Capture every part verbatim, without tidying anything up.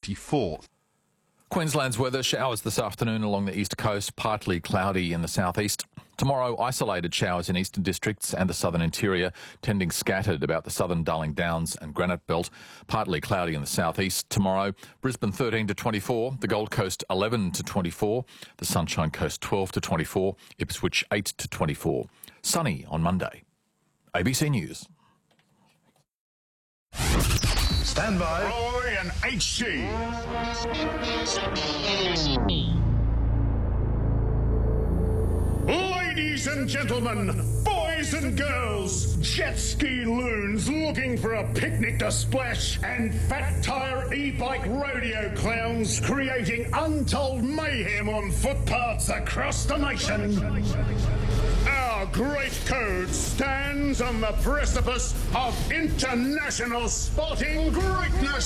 twenty-four. Queensland's weather, showers this afternoon along the east coast, partly cloudy in the southeast. Tomorrow, isolated showers in eastern districts and the southern interior, tending scattered about the southern Darling Downs and Granite Belt. Partly cloudy in the southeast. Tomorrow, Brisbane thirteen to twenty-four, the Gold Coast eleven to twenty-four, the Sunshine Coast twelve to twenty-four, Ipswich eight to twenty-four. Sunny on Monday. A B C News. Stand by. Roy and H G. Ladies and gentlemen, boys and girls, jet ski loons looking for a picnic to splash, and fat tire e-bike rodeo clowns creating untold mayhem on footpaths across the nation. Our great code stands on the precipice of international sporting greatness.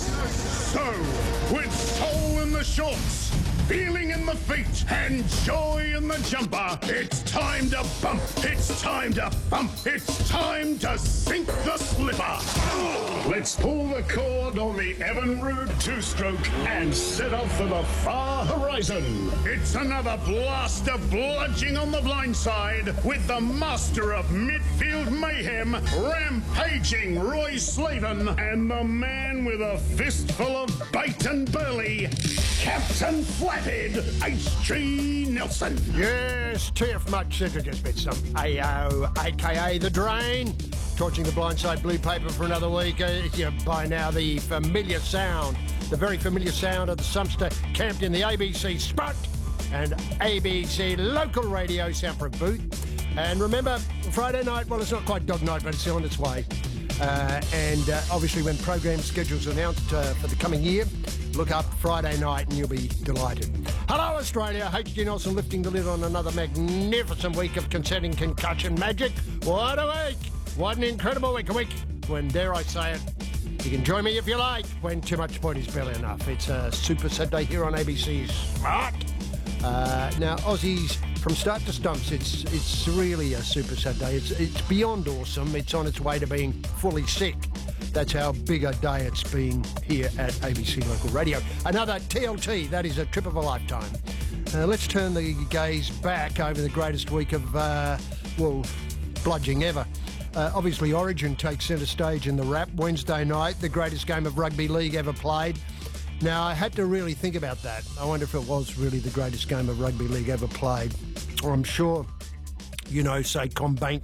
So, with soul in the shorts, feeling in the feet, and joy in the jumper, it's time to bump, it's time to bump, it's time to sink the slipper. Let's pull the cord on the Evinrude two-stroke and set off for the far horizon. It's another blast of bludging on the blind side with the master of midfield mayhem, rampaging Roy Slavin, and the man with a fistful of bait and burley, Captain Flathead, H G Nelson. Yes, T F Much said to just bit some A O, a k a. The Drain, torching the blindside blue paper for another week. Uh, you know, by now, the familiar sound, the very familiar sound of the Sumpster camped in the A B C Spot and A B C local radio soundproof booth. And remember, Friday night, well, it's not quite dog night, but it's still on its way. Uh, and uh, obviously when program schedules are announced uh, for the coming year, look up Friday night and you'll be delighted. Hello Australia, H G Nelson lifting the lid on another magnificent week of concerning concussion magic. What a week! What an incredible week, a week when, dare I say it, you can join me if you like, when too much point is barely enough. It's a Super Saturday here on A B C Smart. Uh, now, Aussies, from start to stumps, it's it's really a Super Saturday. It's, it's beyond awesome. It's on its way to being fully sick. That's how big a day it's been here at A B C Local Radio. Another T L T, that is a trip of a lifetime. Uh, let's turn the gaze back over the greatest week of, uh, well, bludging ever. Uh, obviously, Origin takes centre stage in the wrap. Wednesday night, the greatest game of rugby league ever played. Now, I had to really think about that. I wonder if it was really the greatest game of rugby league ever played. Or I'm sure, you know, say Combank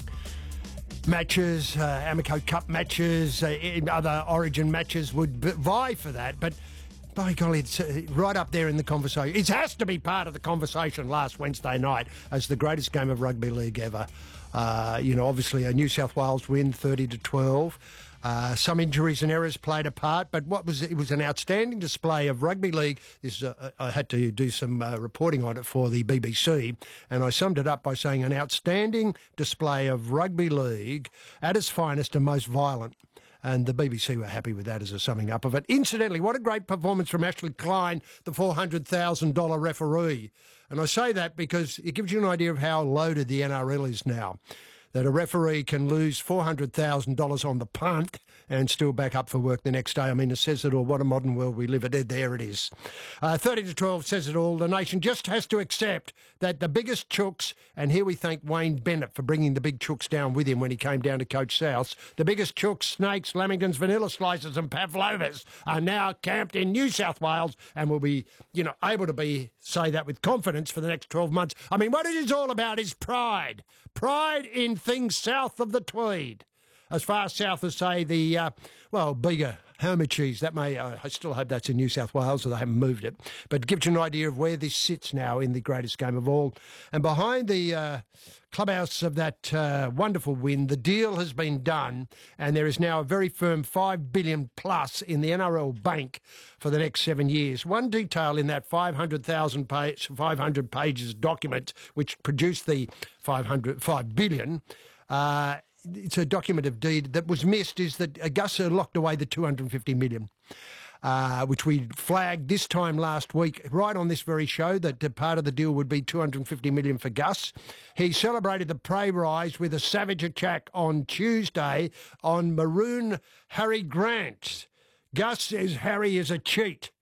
matches, uh, Amico Cup matches, uh, other Origin matches would b- vie for that. But by golly, it's uh, right up there in the conversation. It has to be part of the conversation last Wednesday night as the greatest game of rugby league ever. Uh, you know, obviously a New South Wales win, thirty to twelve. Uh, some injuries and errors played a part, but what was it was an outstanding display of rugby league. This uh, I had to do some uh, reporting on it for the B B C, and I summed it up by saying an outstanding display of rugby league at its finest and most violent. And the B B C were happy with that as a summing up of it. Incidentally, what a great performance from Ashley Klein, the four hundred thousand dollars referee. And I say that because it gives you an idea of how loaded the N R L is now. That a referee can lose four hundred thousand dollars on the punt and still back up for work the next day. I mean, it says it all. What a modern world we live in. There it is. Uh, thirty to twelve says it all. The nation just has to accept that the biggest chooks, and here we thank Wayne Bennett for bringing the big chooks down with him when he came down to coach South. The biggest chooks, snakes, lamingtons, vanilla slices and pavlovas are now camped in New South Wales and will be, you know, able to be, say that with confidence for the next twelve months. I mean, what it is all about is pride. Pride in things south of the Tweed. As far south as, say, the, uh, well, Bega, Hermitage, that may, uh, I still hope that's in New South Wales, or they haven't moved it. But it gives you an idea of where this sits now in the greatest game of all. And behind the uh, clubhouse of that uh, wonderful win, the deal has been done, and there is now a very firm five billion dollars plus in the N R L bank for the next seven years. One detail in that five hundred thousand page, five hundred pages document, which produced the five hundred, five billion dollars, uh, it's a document of deed that was missed, is that Augusta locked away the two hundred fifty million dollars, uh, which we flagged this time last week, right on this very show, that uh, part of the deal would be two hundred fifty million dollars for Gus. He celebrated the pay rise with a savage attack on Tuesday on Maroon Harry Grant. Gus says Harry is a cheat.